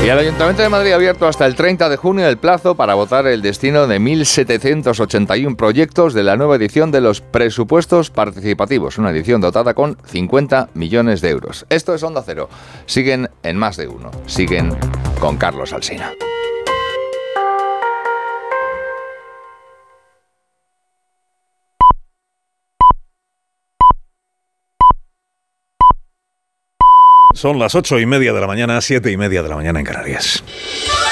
Y el Ayuntamiento de Madrid ha abierto hasta el 30 de junio el plazo para votar el destino de 1.781 proyectos de la nueva edición de los presupuestos participativos, una edición dotada con 50 millones de euros. Esto es Onda Cero. Siguen en Más de Uno. Siguen con Carlos Alsina. Son las 8:30 de la mañana, 7:30 de la mañana en Canarias.